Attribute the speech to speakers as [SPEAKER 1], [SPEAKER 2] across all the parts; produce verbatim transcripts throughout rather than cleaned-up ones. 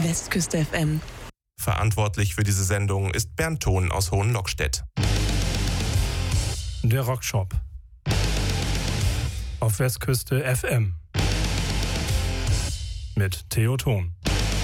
[SPEAKER 1] Westküste F M.
[SPEAKER 2] Verantwortlich für diese Sendung ist Bernd Thon aus Hohenlockstedt.
[SPEAKER 3] Der Rockshop auf Westküste F M mit Theo Thon.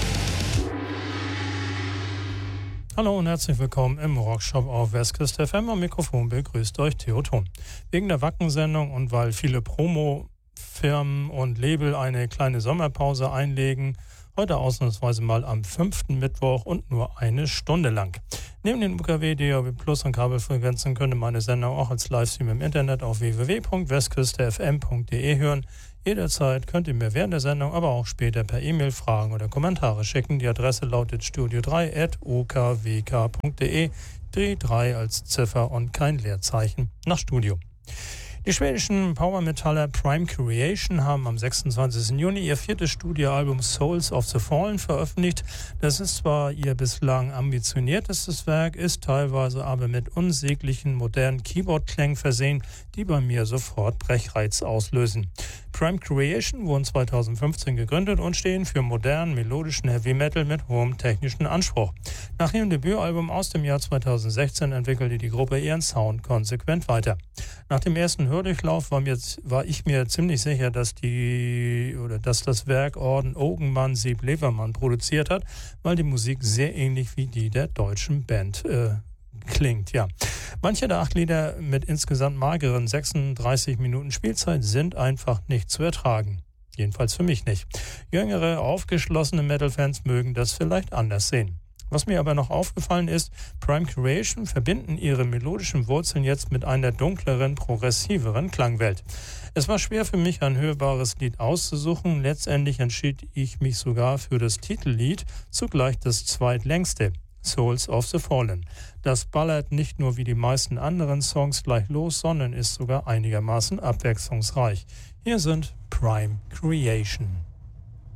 [SPEAKER 3] Hallo und herzlich willkommen im Rockshop auf Westküste F M. Am Mikrofon begrüßt euch Theo Thon. Wegen der Wacken-Sendung und weil viele Promo-Firmen und Label eine kleine Sommerpause einlegen, heute ausnahmsweise mal am fünften Mittwoch und nur eine Stunde lang. Neben den U K W, D A B Plus und Kabelfrequenzen könnt ihr meine Sendung auch als Livestream im Internet auf w w w punkt westküste f m punkt d e hören. Jederzeit könnt ihr mir während der Sendung, aber auch später per E-Mail Fragen oder Kommentare schicken. Die Adresse lautet studio drei at o k w k punkt d e, die drei als Ziffer und kein Leerzeichen nach Studio. Die schwedischen Power-Metaller Prime Creation haben am sechsundzwanzigsten Juni ihr viertes Studioalbum Souls of the Fallen veröffentlicht. Das ist zwar ihr bislang ambitioniertestes Werk, ist teilweise aber mit unsäglichen modernen Keyboard-Klängen versehen, die bei mir sofort Brechreiz auslösen. Prime Creation wurden zweitausendfünfzehn gegründet und stehen für modernen, melodischen Heavy Metal mit hohem technischen Anspruch. Nach ihrem Debütalbum aus dem Jahr zweitausendsechzehn entwickelte die Gruppe ihren Sound konsequent weiter. Nach dem ersten Hördurchlauf war, mir, war ich mir ziemlich sicher, dass die oder dass das Werk Orden Ogenmann Sieb Levermann produziert hat, weil die Musik sehr ähnlich wie die der deutschen Band äh, klingt, ja. Manche der acht Lieder mit insgesamt mageren sechsunddreißig Minuten Spielzeit sind einfach nicht zu ertragen. Jedenfalls für mich nicht. Jüngere, aufgeschlossene Metal-Fans mögen das vielleicht anders sehen. Was mir aber noch aufgefallen ist, Prime Creation verbinden ihre melodischen Wurzeln jetzt mit einer dunkleren, progressiveren Klangwelt. Es war schwer für mich, ein hörbares Lied auszusuchen. Letztendlich entschied ich mich sogar für das Titellied, zugleich das zweitlängste, Souls of the Fallen. Das ballert nicht nur wie die meisten anderen Songs gleich los, sondern ist sogar einigermaßen abwechslungsreich. Hier sind Prime Creation.